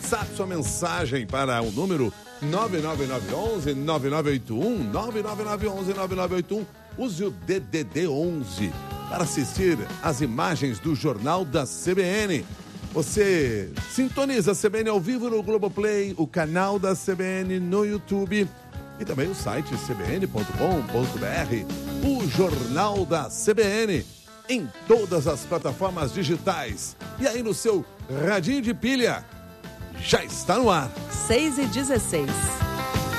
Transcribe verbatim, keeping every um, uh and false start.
WhatsApp, sua mensagem para o número nove nove nove um um nove nove oito um, nove nove nove um um nove nove oito um. Use o D D D onze para assistir às imagens do Jornal da C B N. Você sintoniza a C B N ao vivo no Globoplay, o canal da C B N no YouTube e também o site c b n ponto com ponto b r. O Jornal da C B N em todas as plataformas digitais. E aí no seu radinho de pilha, já está no ar. seis e dezesseis.